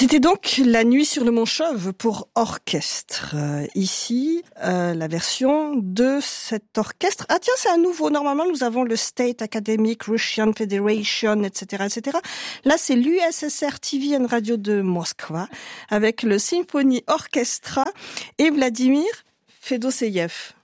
C'était donc La Nuit sur le Mont Chauve pour orchestre. Ici, la version de cet orchestre. Ah tiens, c'est à nouveau. Normalement, nous avons le State Academic Russian Federation, etc., etc. Là, c'est l'USSR TV and Radio de Moskva avec le Symphony Orchestra et Vladimir Fedoseyev.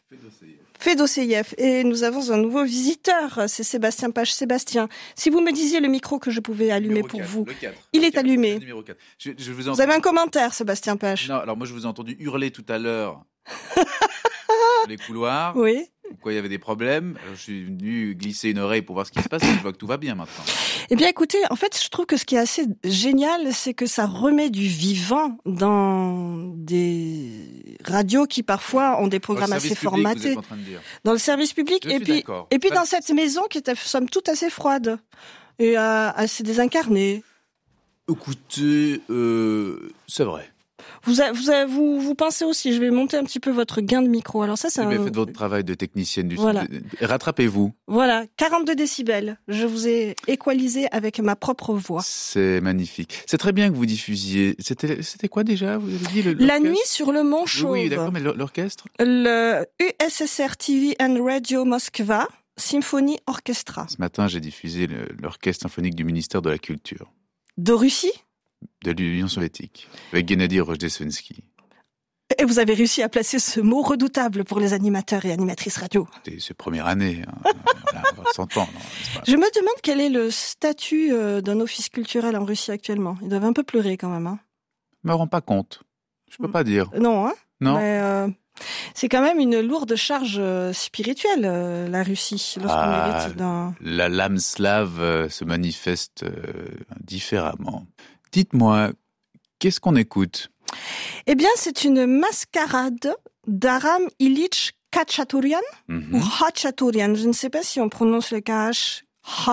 Et nous avons un nouveau visiteur, c'est Sébastien Page. Sébastien, si vous me disiez le micro que je pouvais allumer pour 4, vous, le 4, il le est 4, allumé. le numéro 4. Vous avez un commentaire, Sébastien Page? Non, alors moi je vous ai entendu hurler tout à l'heure dans les couloirs. Oui. Quoi, il y avait des problèmes. Alors, je suis venu glisser une oreille pour voir ce qui se passe. Et je vois que tout va bien maintenant. Eh bien, écoutez, en fait, je trouve que ce qui est assez génial, c'est que ça remet du vivant dans des radios qui parfois ont des programmes assez formatés. Dans le service public, et puis dans cette maison qui est somme toute assez froide et assez désincarnée. Écoutez, c'est vrai. Vous pensez aussi, je vais monter un petit peu votre gain de micro. Alors ça, c'est faites votre travail de technicienne du voilà. Rattrapez-vous. Voilà, 42 décibels. Je vous ai équalisé avec ma propre voix. C'est magnifique. C'est très bien que vous diffusiez. C'était quoi déjà? Vous avez dit La Nuit sur le Mont Chauve. Oui, d'accord, mais l'orchestre? Le USSR TV and Radio Moskva Symphony Orchestra. Ce matin, j'ai diffusé l'orchestre symphonique du ministère de la Culture. De Russie? De l'Union soviétique, avec Gennady Rojdestvenski. Et vous avez réussi à placer ce mot redoutable pour les animateurs et animatrices radio. C'est première année, hein. Voilà, on va s'entendre. Je me demande quel est le statut d'un office culturel en Russie actuellement. Ils doivent un peu pleurer quand même. Hein. Je me rends pas compte. Je peux pas dire. Non, hein? Non. Mais, c'est quand même une lourde charge spirituelle, la Russie, lorsqu'on hérite d'un... La lame slave se manifeste différemment. Dites-moi, qu'est-ce qu'on écoute? Eh bien, c'est une mascarade d'Aram Ilitch Khachaturian ou Khachaturian. Je ne sais pas si on prononce le KH.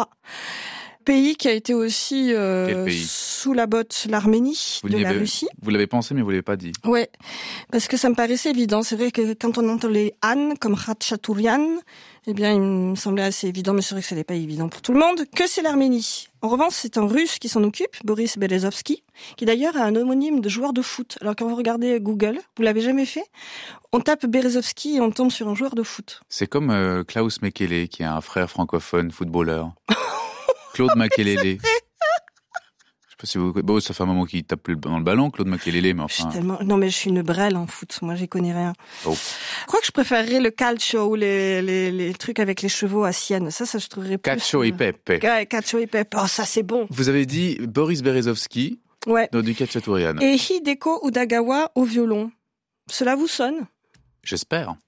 Pays qui a été aussi sous la botte l'Arménie de la Russie. Vous l'avez pensé, mais vous l'avez pas dit. Ouais, parce que ça me paraissait évident. C'est vrai que quand on entend les Han comme Khachaturian, eh bien, il me semblait assez évident, mais c'est vrai que ce n'est pas évident pour tout le monde, que c'est l'Arménie. En revanche, c'est un Russe qui s'en occupe, Boris Berezovsky, qui d'ailleurs a un homonyme de joueur de foot. Alors quand vous regardez Google, vous l'avez jamais fait, on tape Berezovsky et on tombe sur un joueur de foot. C'est comme Klaus Mekele, qui a un frère francophone footballeur. Claude Makelele. Je sais pas si vous... Bon, ça fait un moment qu'il tape dans le ballon, Claude Makelele, mais enfin... Non, mais je suis une brêle en foot. Moi, j'y connais rien. Oh. Je crois que je préférerais le calcio ou les trucs avec les chevaux à Sienne. Ça, je trouverais plus... Calcio et Pepe. Ouais, calcio et Pepe. Oh, ça, c'est bon. Vous avez dit Boris Berezovsky. Ouais. Du Khachaturian. Et Hideko Udagawa au violon. Cela vous sonne? J'espère.